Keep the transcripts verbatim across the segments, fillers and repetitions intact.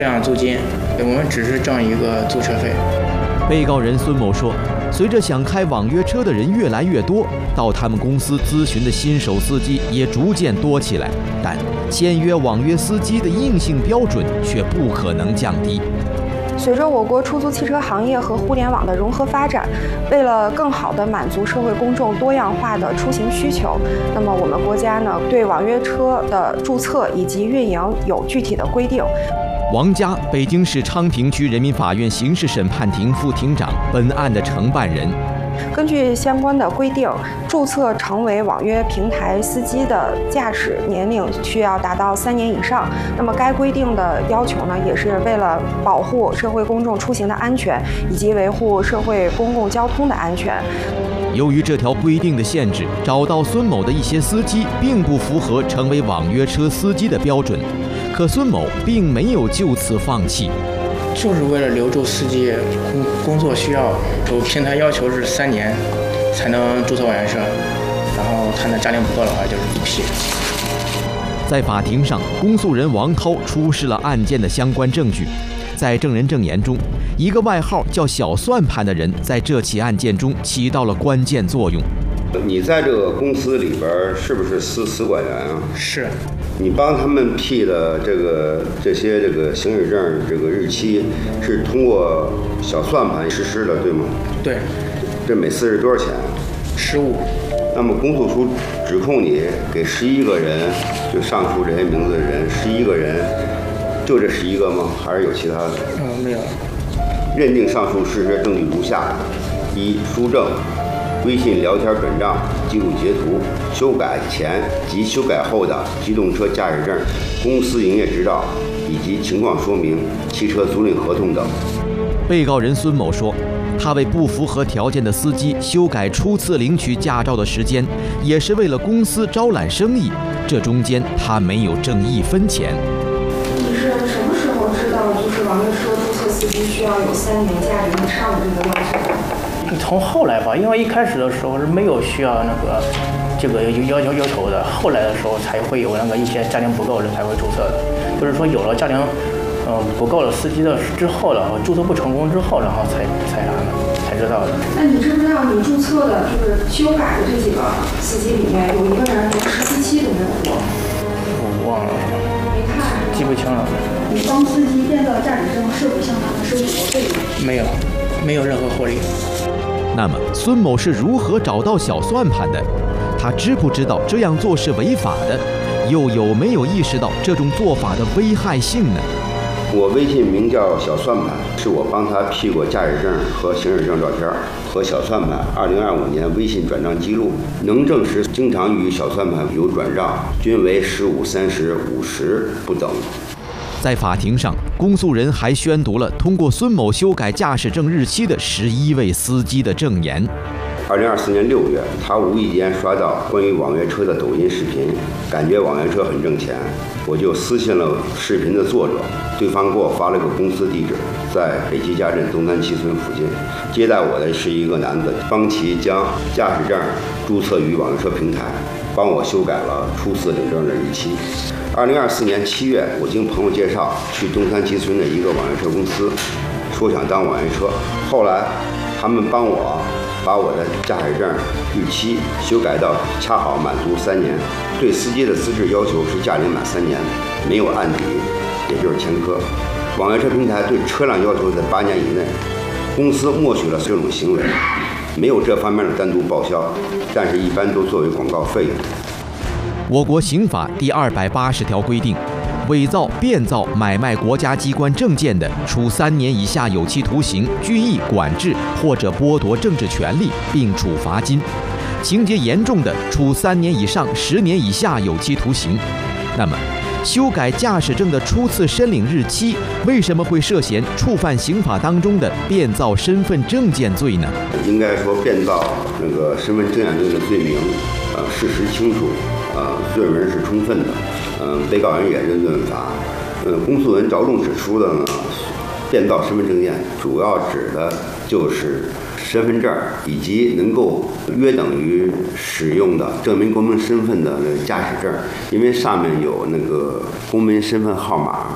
这样租金，我们只是挣一个租车费。 被告人孙某说，随着想开网约车的人越来越多，到他们公司咨询的新手司机也逐渐多起来，但签约网约司机的硬性标准却不可能降低。 随着我国出租汽车行业和互联网的融合发展，为了更好地满足社会公众多样化的出行需求，那么我们国家呢对网约车的注册以及运营有具体的规定。 王佳，北京市昌平区人民法院刑事审判庭副庭长，本案的承办人。 根据相关的规定，注册成为网约平台司机的驾驶年龄需要达到三年以上。那么该规定的要求呢，也是为了保护社会公众出行的安全，以及维护社会公共交通的安全。 由于这条规定的限制，找到孙某的一些司机并不符合成为网约车司机的标准，可孙某并没有就此放弃。 就是为了留住司机，工工作需要，有平台要求是三年才能注册网约车，然后他的家庭不够的话就是不批。 在法庭上，公诉人王涛出示了案件的相关证据。在证人证言中，一个外号叫小算盘的人在这起案件中起到了关键作用。 你在这个公司里边是不是司司管员啊？ 是。 你帮他们批的这个这些这个行驶证这个日期是通过小算盘实施的，对吗？ 对。 这每次是多少钱？ 十五。 那么公诉书指控你给十一个人，就上述这些名字的人，十一个人，就这十一个吗？还是有其他的？ 嗯，没有。 认定上述事实证据如下：一、书证、微信聊天转账记录截图、修改前及修改后的机动车驾驶证、公司营业执照以及情况说明、汽车租赁合同等。 被告人孙某说，他为不符合条件的司机修改初次领取驾照的时间，也是为了公司招揽生意，这中间他没有挣一分钱。 你是什么时候知道就是网约车注册司机需要有三年驾龄以上的这个要求的？ 从后来吧，因为一开始的时候是没有需要那个这个要要要求的，后来的时候才会有那个一些家庭不够的才会注册的，就是说有了家庭嗯、呃、不够的司机的之后，然后注册不成功之后，然后才才啥呢才知道的。 那你知不知道你注册的就是修改的这几个司机里面有一个人连实习期都没有过？ 我忘了， 没看， 记不清了。 你帮司机变造驾驶证是否向他们收取过费用？ 没有，没有任何获利。 那么孙某是如何找到小算盘的？他知不知道这样做是违法的？又有没有意识到这种做法的危害性呢？ 我微信名叫小算盘，是我帮他批过驾驶证和行驶证照片，和小算盘二零二五年微信转账记录，能证实经常与小算盘有转账，均为十五、三十、五十不等。 在法庭上，公诉人还宣读了通过孙某修改驾驶证日期的十一位司机的证言。 二零二四年六月，他无意间刷到关于网约车的抖音视频，感觉网约车很挣钱，我就私信了视频的作者，对方给我发了个公司地址，在北齐家镇东三七村附近。接待我的是一个男子，帮其将驾驶证注册于网约车平台，帮我修改了初次领证的日期。二零二四年七月，我经朋友介绍去东三七村的一个网约车公司，说想当网约车。后来他们帮我把我的驾驶证日期修改到恰好满足三年，对司机的资质要求是驾龄满三年，没有案底，也就是前科。网约车平台对车辆要求在八年以内，公司默许了这种行为，没有这方面的单独报销，但是一般都作为广告费用。 我国刑法第二百八十条规定，伪造、变造、买卖国家机关证件的，处三年以下有期徒刑、拘役、管制或者剥夺政治权利，并处罚金；情节严重的，处三年以上十年以下有期徒刑。那么，修改驾驶证的初次申领日期，为什么会涉嫌触犯刑法当中的变造身份证件罪呢？ 应该说，变造那个身份证件罪的罪名，呃，事实清楚。呃，罪名是充分的，嗯、呃，被告人也认罪罚。呃，公诉人着重指出的呢，变造身份证件主要指的就是身份证以及能够约等于使用的证明公民身份的那个驾驶证，因为上面有那个公民身份号码，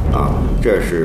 啊，这是